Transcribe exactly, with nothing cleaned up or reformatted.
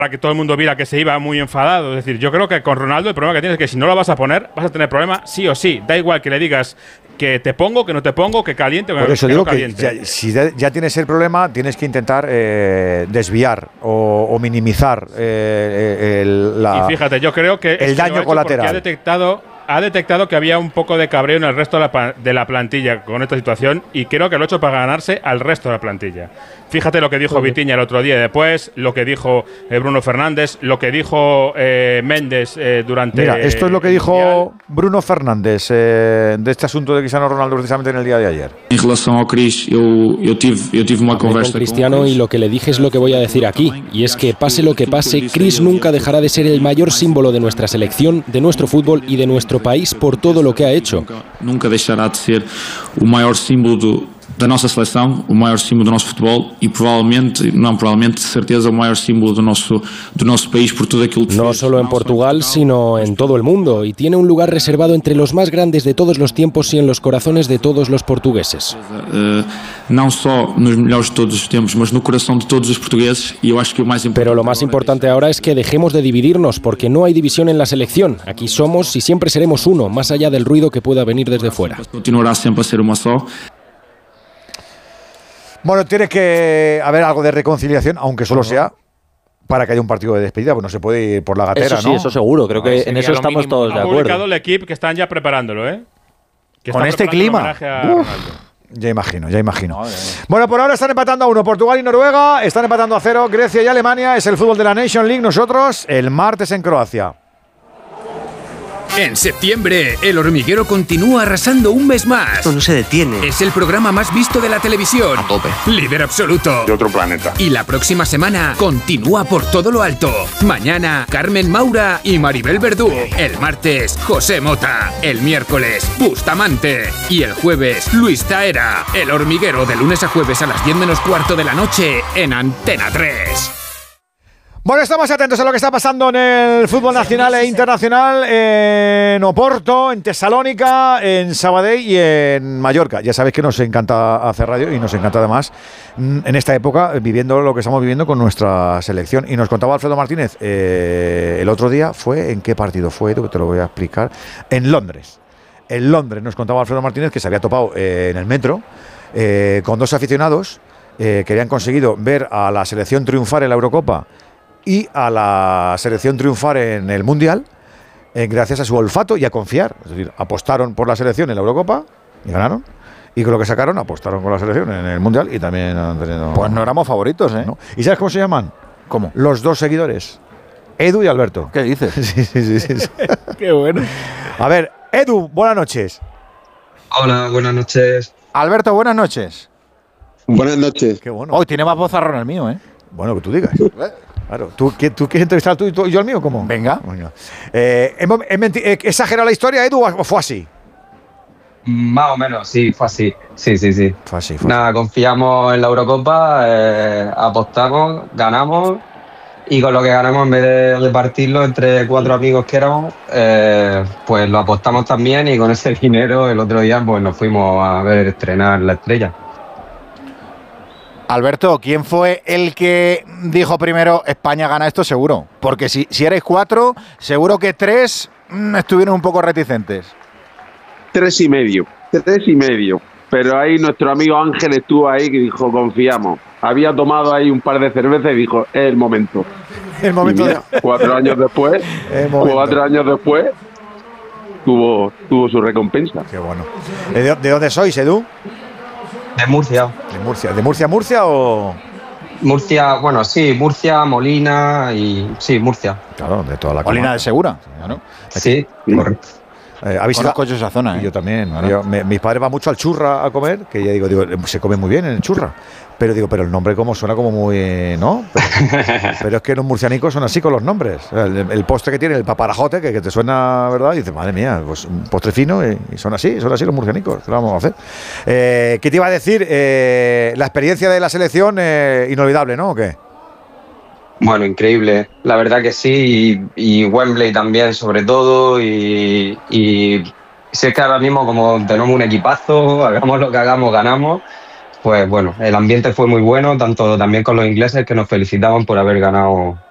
para que todo el mundo viera que se iba muy enfadado. Es decir, yo creo que con Ronaldo el problema que tienes es que si no lo vas a poner, vas a tener problema sí o sí. Da igual que le digas que te pongo, que no te pongo, que caliente o que, Por eso que digo no caliente. que ya, si ya, ya tienes el problema, tienes que intentar eh, desviar o, o minimizar eh, el, la, y fíjate, yo creo que el daño colateral. Ha detectado, ha detectado que había un poco de cabreo en el resto de la, de la plantilla con esta situación y creo que lo ha hecho para ganarse al resto de la plantilla. Fíjate lo que dijo Vitinha el otro día y después, lo que dijo eh, Bruno Fernández, lo que dijo eh, Méndez eh, durante… Mira, esto es lo que dijo Bruno Fernández eh, de este asunto de Cristiano Ronaldo precisamente en el día de ayer. En relación a Cris, yo, yo tive, yo tive una conversa con Cristiano con y lo que le dije es lo que voy a decir aquí, y es que pase lo que pase, Cris nunca dejará de ser el mayor símbolo de nuestra selección, de nuestro fútbol y de nuestro país por todo lo que ha hecho. Nunca, nunca deixará de ser o maior símbolo do, da nossa seleção, o maior símbolo do nosso futebol e provavelmente, não provavelmente, de certeza, o maior símbolo do nosso, do nosso país por tudo aquilo que No fez. solo en Portugal, sino en todo el mundo, y tiene un lugar reservado entre los más grandes de todos los tiempos y en los corazones de todos los portugueses. Uh, não só nos melhores de todos os tempos, mas no coração de todos os portugueses, e eu acho que o mais importante. Pero lo más importante ahora es que dejemos de dividirnos, porque no hay división en la selección. Aquí somos y siempre seremos uno, más allá del ruido que pueda venir desde fuera. Continuará siempre a ser uma só. Bueno, tiene que haber algo de reconciliación, aunque solo sea para que haya un partido de despedida, pues no se puede ir por la gatera, eso sí, ¿no? eso seguro, creo que en eso estamos todos de Ha acuerdo. publicado el equipo que están ya preparándolo, ¿eh? Que Con está este preparando un clima. homenaje a Uf. Ronaldo. Ya imagino, ya imagino. Bueno, por ahora están empatando a uno Portugal y Noruega, están empatando a cero Grecia y Alemania, es el fútbol de la Nation League, nosotros el martes en Croacia. En septiembre, El Hormiguero continúa arrasando un mes más. Esto no se detiene. Es el programa más visto de la televisión. A tope. Líder absoluto. De otro planeta. Y la próxima semana continúa por todo lo alto. Mañana, Carmen Maura y Maribel Verdú. El martes, José Mota. El miércoles, Bustamante. Y el jueves, Luis Taera. El Hormiguero de lunes a jueves a las diez menos cuarto de la noche en Antena tres. Bueno, estamos atentos a lo que está pasando en el fútbol nacional e internacional, en Oporto, en Tesalónica, en Sabadell y en Mallorca. Ya sabéis que nos encanta hacer radio y nos encanta además en esta época viviendo lo que estamos viviendo con nuestra selección. Y nos contaba Alfredo Martínez eh, el otro día, ¿fue en qué partido fue? Te lo voy a explicar. En Londres. En Londres nos contaba Alfredo Martínez que se había topado eh, en el metro eh, con dos aficionados eh, que habían conseguido ver a la selección triunfar en la Eurocopa y a la selección triunfar en el Mundial eh, gracias a su olfato y a confiar. Es decir, apostaron por la selección en la Eurocopa y ganaron. Y con lo que sacaron, apostaron con la selección en el Mundial y también han tenido… Pues no éramos favoritos, ¿eh? ¿no? ¿Y sabes cómo se llaman? ¿Cómo? Los dos seguidores. Edu y Alberto. ¿Qué dices? Sí, sí, sí, sí, sí. Qué bueno. A ver, Edu, buenas noches. Hola, buenas noches. Alberto, buenas noches. Buenas noches. Qué bueno. Hoy tiene más vozarrón el mío, ¿eh? Bueno, que tú digas. Claro, ¿tú, ¿tú, ¿tú quieres entrevistar tú y, tú y yo el mío? ¿Cómo? Venga. Venga. Eh, ¿he, he menti- he exagerado la historia, Edu, o fue así? Más o menos, sí, fue así. Sí, sí, sí. Fue así, fue Nada, confiamos en la Eurocopa, eh, apostamos, ganamos y con lo que ganamos, en vez de repartirlo entre cuatro amigos que éramos, eh, pues lo apostamos también y con ese dinero el otro día pues nos fuimos a ver estrenar La Estrella. Alberto, ¿quién fue el que dijo primero España gana esto seguro? Porque si, si erais cuatro, seguro que tres mmm, estuvieron un poco reticentes. Tres y medio. Tres y medio. Pero ahí nuestro amigo Ángel estuvo ahí que dijo, confiamos. Había tomado ahí un par de cervezas y dijo, es el momento. El momento mira, de… Cuatro años después, El momento. cuatro años después, tuvo, tuvo su recompensa. Qué bueno. ¿De, de dónde sois, Edu? De Murcia. ¿De Murcia? ¿De Murcia, Murcia o...? Murcia, bueno, sí, Murcia, Molina y… Sí, Murcia. Claro, de toda la Molina comarca. de Segura. Claro. Sí, Sí. correcto. Eh, ¿habéis ido? Conozco yo esa zona, ¿eh? Yo también. Claro. Yo- me- mis padres van mucho al churra a comer, que ya digo, digo, se come muy bien en el churra. Pero digo, pero el nombre como suena como muy… ¿no? Pero, pero es que los murcianicos son así con los nombres. El, el postre que tiene, el paparajote, que, que te suena, ¿verdad? Y dices, madre mía, pues un postre fino y, y son así, son así los murcianicos. ¿Qué vamos a hacer? Eh, ¿Qué te iba a decir? Eh, la experiencia de la selección, eh, inolvidable, ¿no? ¿O qué? Bueno, increíble, la verdad que sí, y, y Wembley también sobre todo, y, y si es que ahora mismo como tenemos un equipazo, hagamos lo que hagamos, ganamos, pues bueno, el ambiente fue muy bueno, tanto también con los ingleses que nos felicitaban por haber ganado